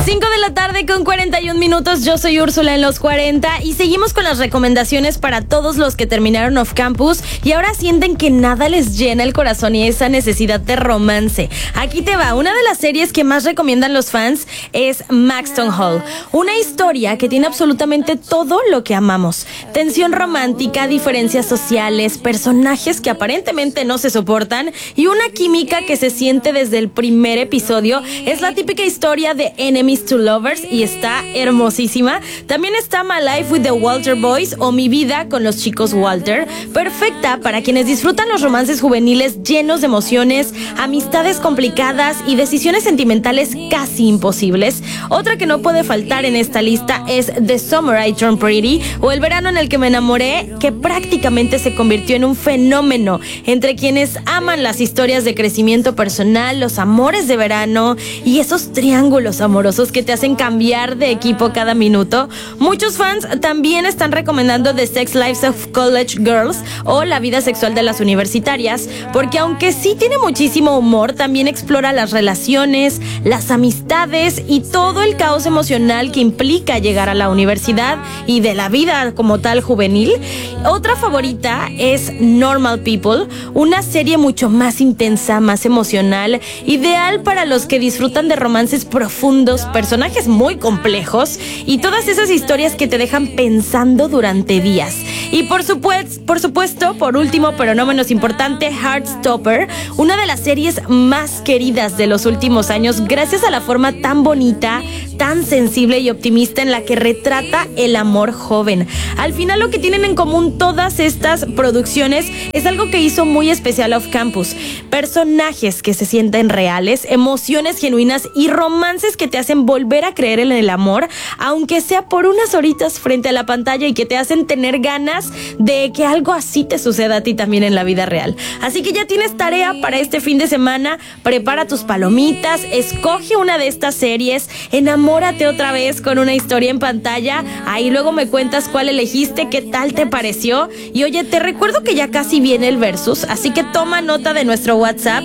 5 de la tarde con 41 minutos, yo soy Úrsula en los 40 y seguimos con las recomendaciones para todos los que terminaron Off Campus y ahora sienten que nada les llena el corazón y esa necesidad de romance. Aquí te va, una de las series que más recomiendan los fans es Maxton Hall, una historia que tiene absolutamente todo lo que amamos. Tensión romántica, diferencias sociales, personajes que aparentemente no se soportan y una química que se siente desde el primer episodio. Es la típica historia de Enemies to Lovers y está hermosísima. También está My Life with the Walter Boys o Mi vida con los chicos Walter, perfecta para quienes disfrutan los romances juveniles llenos de emociones, amistades complicadas y decisiones sentimentales casi imposibles. Otra que no puede faltar en esta lista es The Summer I Turned Pretty o El verano en el que me enamoré, que prácticamente se convirtió en un fenómeno entre quienes aman las historias de crecimiento personal, los amores de verano y esos triángulos amorosos que te hacen cambiar de equipo cada minuto. Muchos fans también están recomendando The Sex Lives of College Girls o La vida sexual de las universitarias, porque aunque sí tiene muchísimo humor, también explora las relaciones, las amistades y todo el caos emocional que implica llegar a la universidad y de la vida como tal juvenil. Otra favorita es Normal People, una serie mucho más intensa, más emocional, ideal para los que disfrutan de romances profundos, personajes muy complejos y todas esas historias que te dejan pensando durante días. Y por supuesto, por último, pero no menos importante, Heartstopper, una de las series más queridas de los últimos años gracias a la forma tan bonita, tan sensible y optimista en la que retrata el amor joven. Al final lo que tienen en común todas estas producciones es algo que hizo muy especial Off Campus: personajes que se sienten reales, emociones genuinas y romances que te hacen volver a creer en el amor, aunque sea por unas horitas frente a la pantalla, y que te hacen tener ganas de que algo así te suceda a ti también en la vida real. Así que ya tienes tarea para este fin de semana. Prepara tus palomitas, escoge una de estas series, enamórate otra vez con una historia en pantalla. Ahí luego me cuentas cuál elegiste, qué tal te pareció. Y oye, te recuerdo que ya casi viene el versus, así que toma nota de nuestro WhatsApp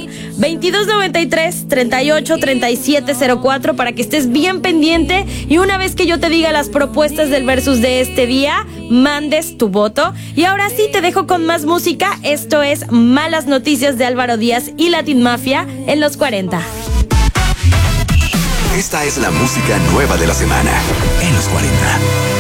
2293 38 37 04 para que estés bien pendiente y una vez que yo te diga las propuestas del versus de este día, mandes tu voto. Y ahora sí te dejo con más música. Esto es Malas Noticias de Álvaro Díaz y Latin Mafia en los 40. Esta es la música nueva de la semana en los 40.